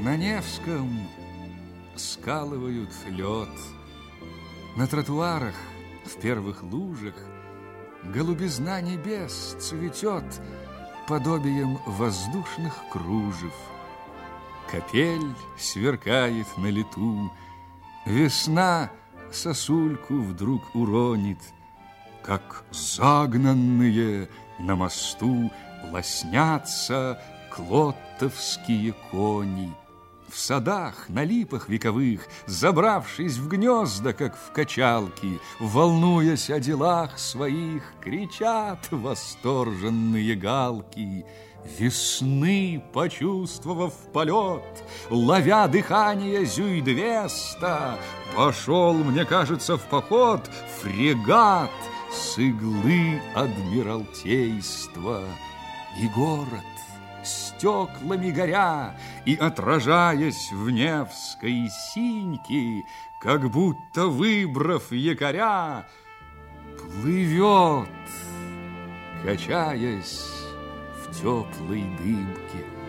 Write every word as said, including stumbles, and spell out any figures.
На Невском скалывают лед, на тротуарах, в первых лужах голубизна небес цветет подобием воздушных кружев. Капель сверкает на лету, весна сосульку вдруг уронит, как загнанные на мосту лоснятся клоттовские кони. В садах, на липах вековых, забравшись в гнезда, как в качалки, волнуясь о делах своих, кричат восторженные галки. Весны, почувствовав полет, ловя дыхание Зюйдвеста, пошел, мне кажется, в поход фрегат с иглы адмиралтейства. И город, стеклами горя и отражаясь в Невской синьке, как будто выбрав якоря, плывет, качаясь в теплой дымке.